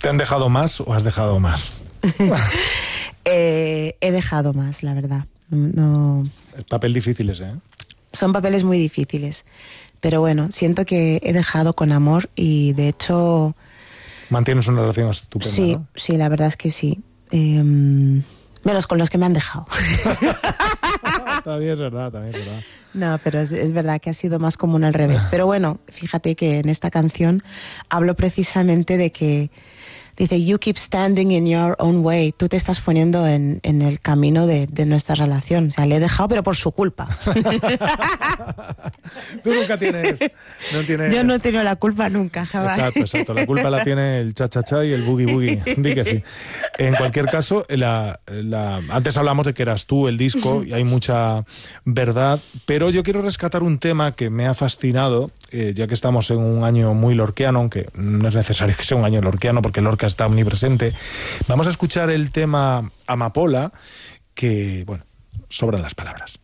¿Te han dejado más o has dejado más? He dejado más, la verdad. No. Papel difíciles, ¿eh? Son papeles muy difíciles. Pero bueno, siento que he dejado con amor y de hecho... Mantienes una relación estupenda, sí, ¿no? Sí, la verdad es que sí. Menos con los que me han dejado. También es verdad. No, pero es verdad que ha sido más común al revés. Pero bueno, fíjate que en esta canción hablo precisamente de que dice, you keep standing in your own way. Tú te estás poniendo en el camino de nuestra relación. O sea, le he dejado, pero por su culpa. Tú nunca tienes... Yo no he tenido la culpa nunca, jamás. Exacto. La culpa la tiene el cha-cha-cha y el boogie-boogie. Di que sí. En cualquier caso, antes hablamos de que eras tú el disco y hay mucha verdad, pero yo quiero rescatar un tema que me ha fascinado, ya que estamos en un año muy lorquiano, aunque no es necesario que sea un año lorquiano porque Lorca está omnipresente. Vamos a escuchar el tema Amapola, que, bueno, sobran las palabras.